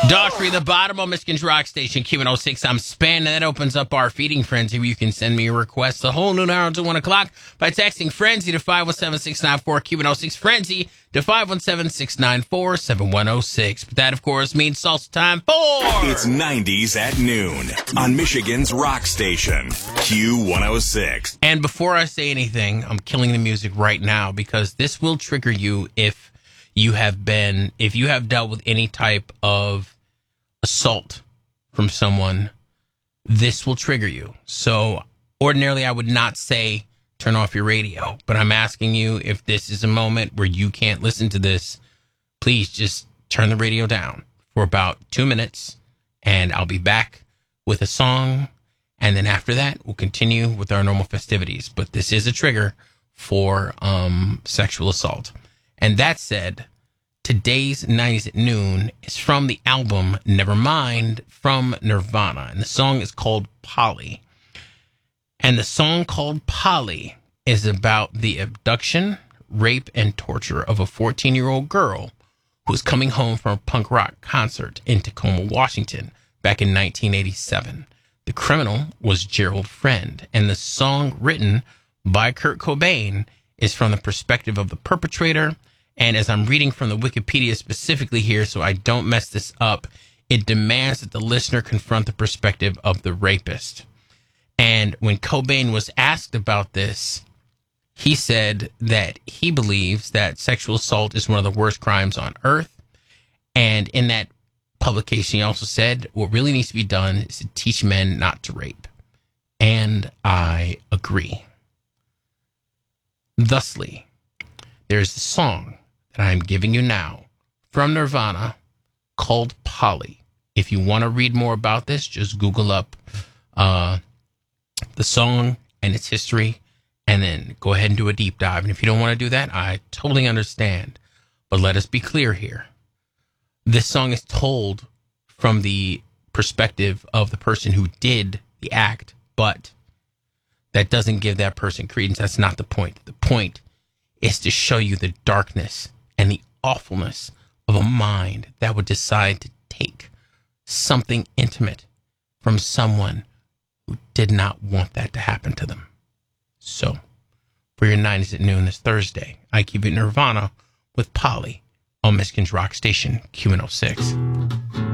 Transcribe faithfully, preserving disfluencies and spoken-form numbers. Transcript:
Daughtry, the bottom of Michigan's Rock Station, Q one oh six. I'm Span, and that opens up our feeding frenzy where you can send me a request the whole noon hour until one o'clock by texting Frenzy to five one seven, six nine four, Q one oh six. Frenzy to five one seven, six nine four, seven one oh six. But that, of course, means salsa time for... It's nineties at noon on Michigan's Rock Station, Q one oh six. And before I say anything, I'm killing the music right now because this will trigger you if you have been, if you have dealt with any type of assault from someone. This will trigger you. So ordinarily I would not say turn off your radio, but I'm asking you, if this is a moment where you can't listen to this, please just turn the radio down for about two minutes and I'll be back with a song. And then after that, we'll continue with our normal festivities. But this is a trigger for um, sexual assault. And that said, today's nineties at Noon is from the album Nevermind from Nirvana. And the song is called Polly. And the song called Polly is about the abduction, rape, and torture of a fourteen-year-old girl who was coming home from a punk rock concert in Tacoma, Washington, back in nineteen eighty-seven. The criminal was Gerald Friend, and the song, written by Kurt Cobain, is from the perspective of the perpetrator. And as I'm reading from the Wikipedia specifically here, so I don't mess this up, it demands that the listener confront the perspective of the rapist. And when Cobain was asked about this, he said that he believes that sexual assault is one of the worst crimes on earth. And in that publication, he also said what really needs to be done is to teach men not to rape. And I agree. Thusly, there's a song that I'm giving you now from Nirvana called Polly. If you want to read more about this, just Google up uh, the song and its history, and then go ahead and do a deep dive. And if you don't want to do that, I totally understand. But let us be clear here. This song is told from the perspective of the person who did the act, but that doesn't give that person credence. That's not the point. The point is to show you the darkness and the awfulness of a mind that would decide to take something intimate from someone who did not want that to happen to them. So, for your nineties at Noon this Thursday, I keep it Nirvana with Polly on Michigan's Rock Station, Q one oh six.